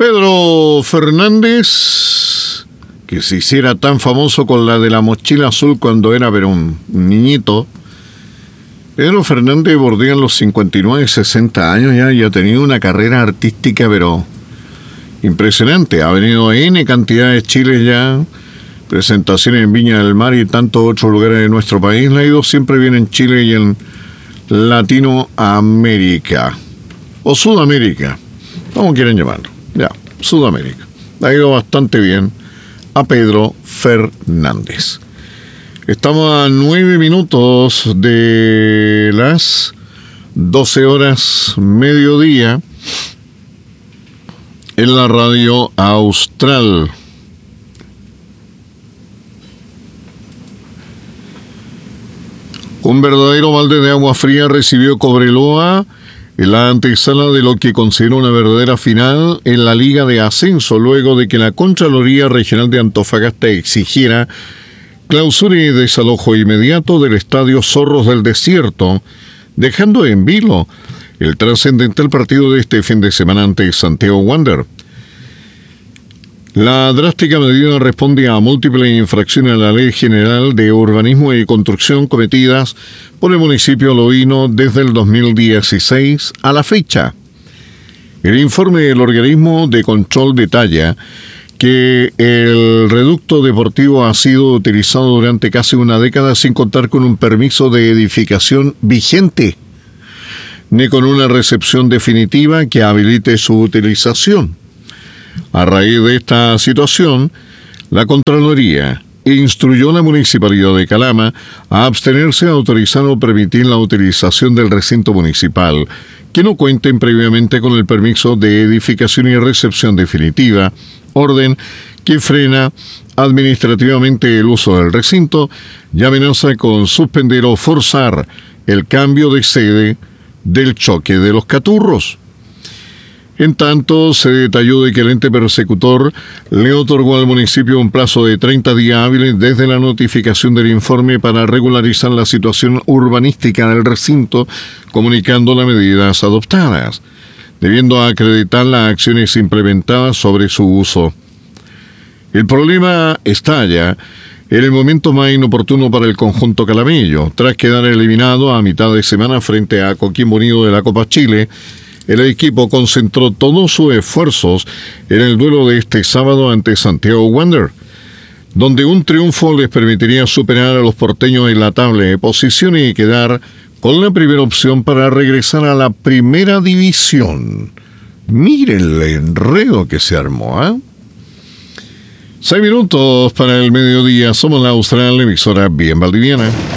Pedro Fernández, que se hiciera tan famoso con la de la mochila azul cuando era pero un niñito. Pedro Fernández bordea los 59, 60 años ya, y ha tenido una carrera artística pero impresionante. Ha venido a N cantidad de Chile ya, presentaciones en Viña del Mar y tantos otros lugares de nuestro país. Le ha ido siempre bien en Chile y en Latinoamérica, o Sudamérica, como quieren llamarlo, ya, Sudamérica. Le ha ido bastante bien a Pedro Fernández. Estamos a 9 minutos de las 12 horas mediodía en la radio Austral. Un verdadero balde de agua fría recibió Cobreloa en la antesala de lo que considera una verdadera final en la Liga de Ascenso, luego de que la Contraloría Regional de Antofagasta exigiera clausura y desalojo inmediato del estadio Zorros del Desierto, dejando en vilo el trascendental partido de este fin de semana ante Santiago Wander. La drástica medida responde a múltiples infracciones a la Ley General de Urbanismo y Construcción cometidas por el municipio loíno desde el 2016 a la fecha. El informe del organismo de control detalla que el reducto deportivo ha sido utilizado durante casi una década sin contar con un permiso de edificación vigente, ni con una recepción definitiva que habilite su utilización. A raíz de esta situación, la Contraloría instruyó a la Municipalidad de Calama a abstenerse a autorizar o permitir la utilización del recinto municipal que no cuenten previamente con el permiso de edificación y recepción definitiva, orden que frena administrativamente el uso del recinto y amenaza con suspender o forzar el cambio de sede del choque de los Caturros. En tanto, se detalló de que el ente persecutor le otorgó al municipio un plazo de 30 días hábiles desde la notificación del informe para regularizar la situación urbanística del recinto, comunicando las medidas adoptadas, debiendo acreditar las acciones implementadas sobre su uso. El problema estalla en el momento más inoportuno para el conjunto calameño, tras quedar eliminado a mitad de semana frente a Coquimbo Unido de la Copa Chile. El equipo concentró todos sus esfuerzos en el duelo de este sábado ante Santiago Wander, donde un triunfo les permitiría superar a los porteños en la tabla de posiciones y quedar con la primera opción para regresar a la primera división. Miren el enredo que se armó, ¿eh? 6 minutos para el mediodía. Somos la Austral, emisora bien valdiviana.